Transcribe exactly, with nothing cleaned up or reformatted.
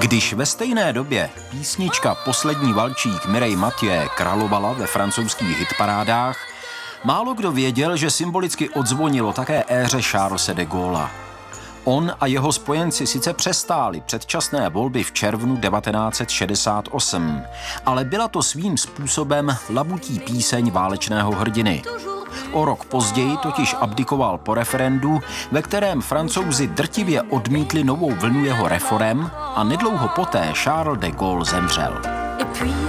Když ve stejné době písnička Poslední valčík Mireille Mathieu královala ve francouzských hitparádách, málo kdo věděl, že symbolicky odzvonilo také éře Charlese de Gaulla. On a jeho spojenci sice přestáli předčasné volby v červnu devatenáct set šedesát osm, ale byla to svým způsobem labutí píseň válečného hrdiny. O rok později totiž abdikoval po referendu, ve kterém Francouzi drtivě odmítli novou vlnu jeho reforem a nedlouho poté Charles de Gaulle zemřel.